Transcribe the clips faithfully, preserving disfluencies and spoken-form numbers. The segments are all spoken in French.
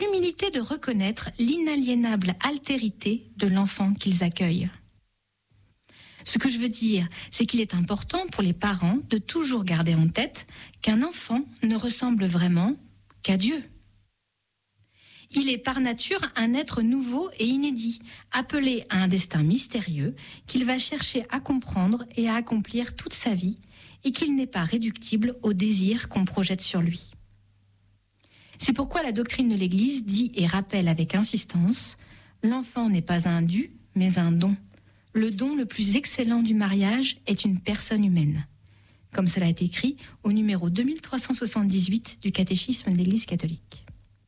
L'humilité de reconnaître l'inaliénable altérité de l'enfant qu'ils accueillent. Ce que je veux dire, c'est qu'il est important pour les parents de toujours garder en tête qu'un enfant ne ressemble vraiment qu'à Dieu. Il est par nature un être nouveau et inédit, appelé à un destin mystérieux qu'il va chercher à comprendre et à accomplir toute sa vie, et qu'il n'est pas réductible aux désirs qu'on projette sur lui. C'est pourquoi la doctrine de l'Église dit et rappelle avec insistance « L'enfant n'est pas un dû, mais un don. Le don le plus excellent du mariage est une personne humaine. » Comme cela est écrit au numéro deux mille trois cent soixante-dix-huit du catéchisme de l'Église catholique.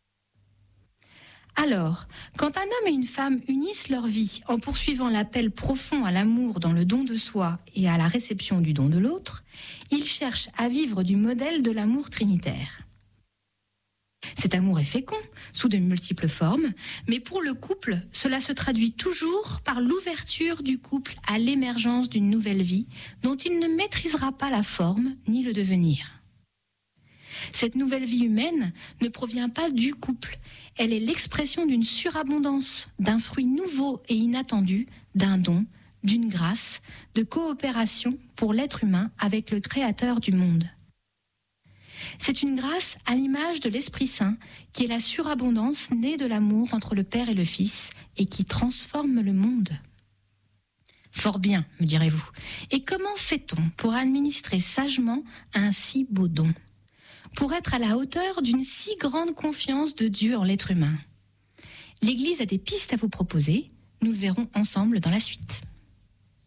Alors, quand un homme et une femme unissent leur vie en poursuivant l'appel profond à l'amour dans le don de soi et à la réception du don de l'autre, ils cherchent à vivre du modèle de l'amour trinitaire. Cet amour est fécond, sous de multiples formes, mais pour le couple, cela se traduit toujours par l'ouverture du couple à l'émergence d'une nouvelle vie dont il ne maîtrisera pas la forme ni le devenir. Cette nouvelle vie humaine ne provient pas du couple, elle est l'expression d'une surabondance, d'un fruit nouveau et inattendu, d'un don, d'une grâce, de coopération pour l'être humain avec le Créateur du monde. C'est une grâce à l'image de l'Esprit Saint qui est la surabondance née de l'amour entre le Père et le Fils et qui transforme le monde. Fort bien, me direz-vous. Et comment fait-on pour administrer sagement un si beau don ? Pour être à la hauteur d'une si grande confiance de Dieu en l'être humain ? L'Église a des pistes à vous proposer, nous le verrons ensemble dans la suite.